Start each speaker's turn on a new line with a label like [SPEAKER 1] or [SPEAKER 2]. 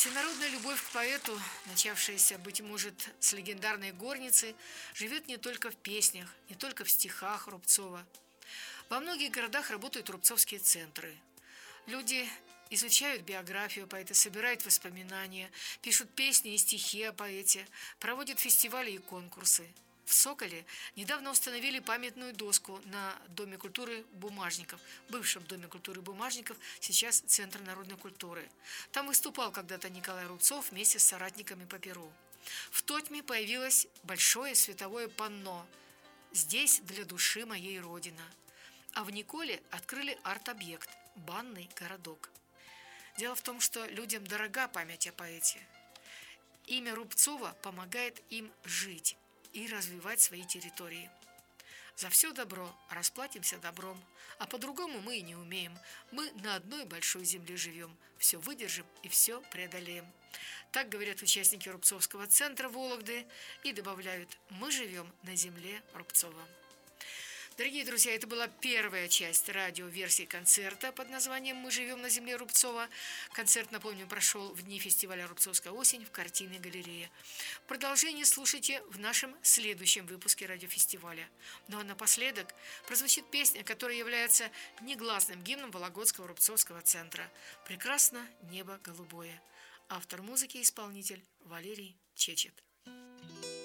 [SPEAKER 1] Всенародная любовь к поэту, начавшаяся, быть может, с легендарной горницы, живет не только в песнях, не только в стихах Рубцова. Во многих городах работают рубцовские центры. Люди изучают биографию поэта, собирают воспоминания, пишут песни и стихи о поэте, проводят фестивали и конкурсы. В Соколе недавно установили памятную доску на Доме культуры Бумажников, бывшем Доме культуры Бумажников, сейчас Центр народной культуры. Там выступал когда-то Николай Рубцов вместе с соратниками по перу. В Тотьме появилось большое световое панно «Здесь для души моей Родина». А в Николе открыли арт-объект «Банный городок». Дело в том, что людям дорога память о поэте. Имя Рубцова помогает им жить и развивать свои территории. За все добро расплатимся добром, а по-другому мы и не умеем. Мы на одной большой земле живем, все выдержим и все преодолеем. Так говорят участники Рубцовского центра Вологды и добавляют: мы живем на земле Рубцова. Дорогие друзья, это была первая часть радиоверсии концерта под названием «Мы живем на земле Рубцова». Концерт, напомню, прошел в дни фестиваля «Рубцовская осень» в картинной галерее. Продолжение слушайте в нашем следующем выпуске радиофестиваля. Ну а напоследок прозвучит песня, которая является негласным гимном Вологодского Рубцовского центра «Прекрасно небо голубое». Автор музыки и исполнитель Валерий Чечет.